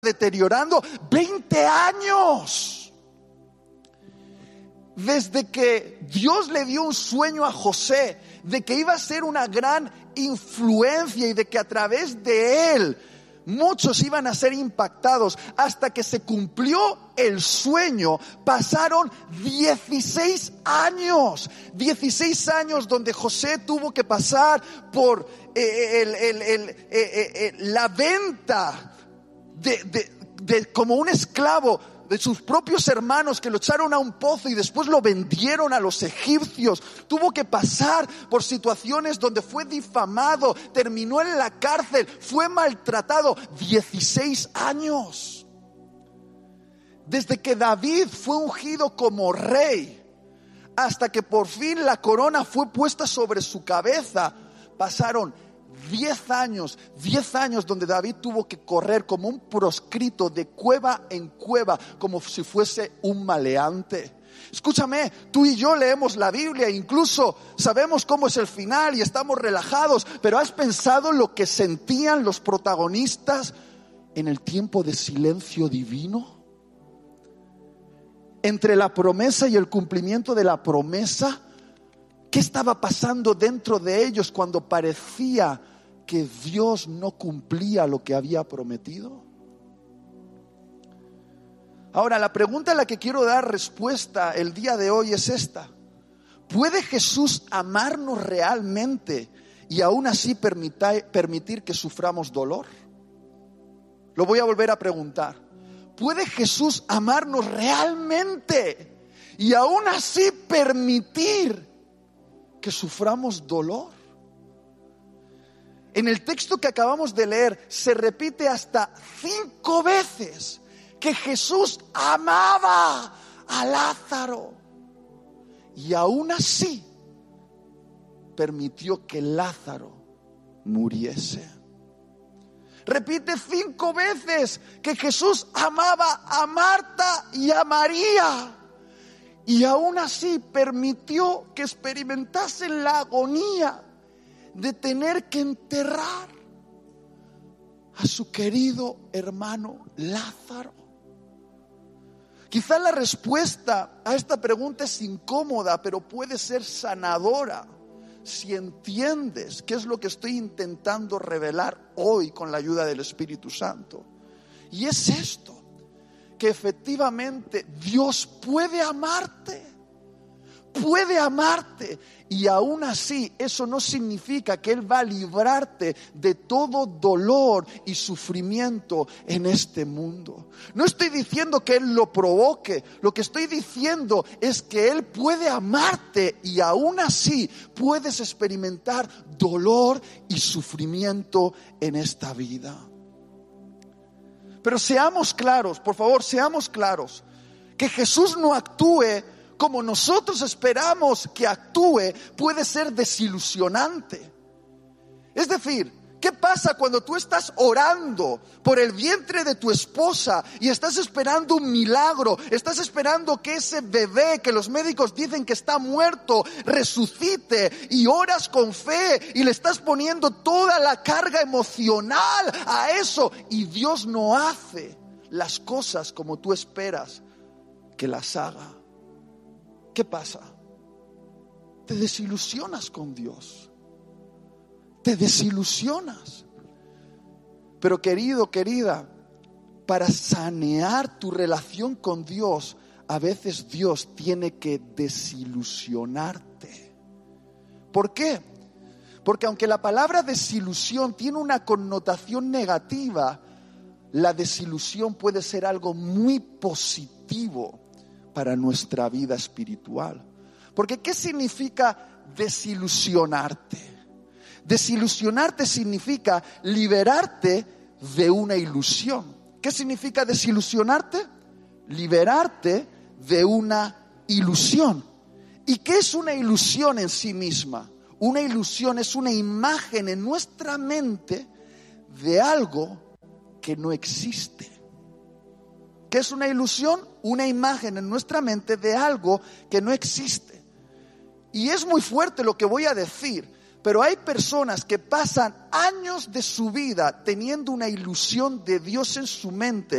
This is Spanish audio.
deteriorando 20 años. Desde que Dios le dio un sueño a José de que iba a ser una gran influencia y de que a través de él muchos iban a ser impactados, hasta que se cumplió el sueño, pasaron 16 años. 16 años donde José tuvo que pasar por la venta como un esclavo de sus propios hermanos, que lo echaron a un pozo y después lo vendieron a los egipcios. Tuvo que pasar por situaciones donde fue difamado, terminó en la cárcel, fue maltratado. 16 años. Desde que David fue ungido como rey hasta que por fin la corona fue puesta sobre su cabeza, pasaron 10 años donde David tuvo que correr como un proscrito de cueva en cueva, como si fuese un maleante. Escúchame, tú y yo leemos la Biblia, incluso sabemos cómo es el final y estamos relajados, pero ¿has pensado lo que sentían los protagonistas en el tiempo de silencio divino? Entre la promesa y el cumplimiento de la promesa, ¿qué estaba pasando dentro de ellos cuando parecía que Dios no cumplía lo que había prometido? Ahora, la pregunta a la que quiero dar respuesta el día de hoy es esta: ¿puede Jesús amarnos realmente y aún así permitir que suframos dolor? Lo voy a volver a preguntar. ¿Puede Jesús amarnos realmente y aún así permitir que suframos dolor? En el texto que acabamos de leer se repite hasta 5 veces que Jesús amaba a Lázaro y aún así permitió que Lázaro muriese. Repite 5 veces que Jesús amaba a Marta y a María y aún así permitió que experimentasen la agonía de tener que enterrar a su querido hermano Lázaro. Quizá la respuesta a esta pregunta es incómoda, pero puede ser sanadora si entiendes qué es lo que estoy intentando revelar hoy con la ayuda del Espíritu Santo. Y es esto: que efectivamente Dios puede amarte y aún así eso no significa que Él va a librarte de todo dolor y sufrimiento en este mundo. No estoy diciendo que Él lo provoque, lo que estoy diciendo es que Él puede amarte y aún así puedes experimentar dolor y sufrimiento en esta vida. Pero seamos claros, por favor, seamos claros, que Jesús no actúe como nosotros esperamos que actúe puede ser desilusionante. Es decir, ¿qué pasa cuando tú estás orando por el vientre de tu esposa y estás esperando un milagro? Estás esperando que ese bebé que los médicos dicen que está muerto resucite y oras con fe y le estás poniendo toda la carga emocional a eso y Dios no hace las cosas como tú esperas que las haga. ¿Qué pasa? Te desilusionas con Dios. Te desilusionas. Pero querido, querida, para sanear tu relación con Dios, a veces Dios tiene que desilusionarte. ¿Por qué? Porque aunque la palabra desilusión tiene una connotación negativa, la desilusión puede ser algo muy positivo para nuestra vida espiritual. Porque ¿qué significa desilusionarte? Desilusionarte significa liberarte de una ilusión. ¿Qué significa desilusionarte? Liberarte de una ilusión. ¿Y qué es una ilusión en sí misma? Una ilusión es una imagen en nuestra mente de algo que no existe. ¿Qué es una ilusión? Una imagen en nuestra mente de algo que no existe. Y es muy fuerte lo que voy a decir, Pero hay personas que pasan años de su vida teniendo una ilusión de Dios en su mente